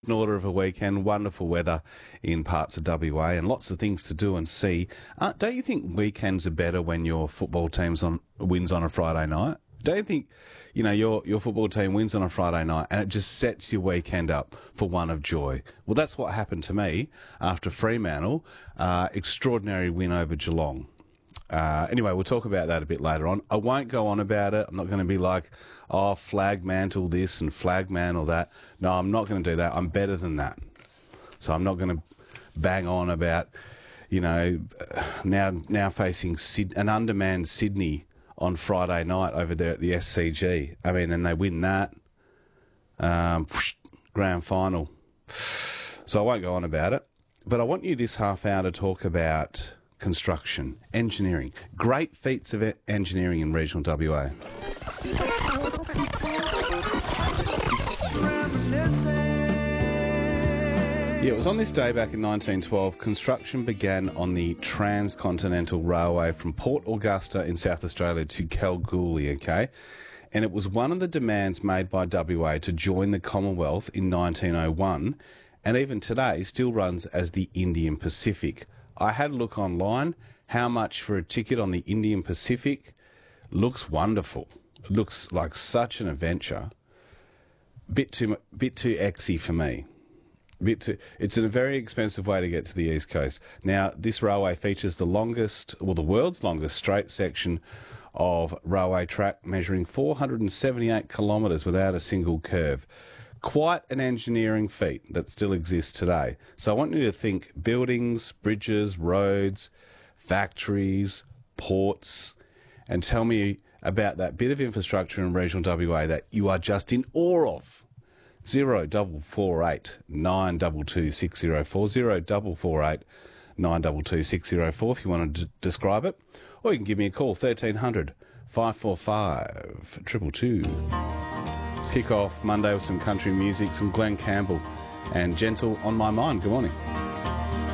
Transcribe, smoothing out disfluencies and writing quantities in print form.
An order of a weekend, wonderful weather in parts of WA and lots of things to do and see. Don't you think weekends are better when your football team's wins on a Friday night? Don't you think, your football team wins on a Friday night and it just sets your weekend up for one of joy? Well, that's what happened to me after Fremantle, extraordinary win over Geelong. Anyway, we'll talk about that a bit later on. I won't go on about it. I'm not going to be like, flag mantle this and flag mantle that. No, I'm not going to do that. I'm better than that. So I'm not going to bang on about, now facing an undermanned Sydney on Friday night over there at the SCG. I mean, and they win that. Grand final. So I won't go on about it. But I want you this half hour to talk about construction, engineering, great feats of engineering in regional WA. Yeah, it was on this day back in 1912, construction began on the Transcontinental Railway from Port Augusta in South Australia to Kalgoorlie, okay? And it was one of the demands made by WA to join the Commonwealth in 1901, and even today still runs as the Indian Pacific. I had a look online. How much for a ticket on the Indian Pacific? Looks wonderful. It looks like such an adventure. Bit too exy for me. It's a very expensive way to get to the East Coast. Now, this railway features the world's longest straight section of railway track, measuring 478 kilometres without a single curve. Quite an engineering feat that still exists today. So I want you to think buildings, bridges, roads, factories, ports, and tell me about that bit of infrastructure in regional WA that you are just in awe of. 0448 922 604, 0448 922 604 if you want to describe it. Or you can give me a call, 1300 545 222. Let's kick off Monday with some country music, some Glenn Campbell and Gentle on My Mind. Good morning.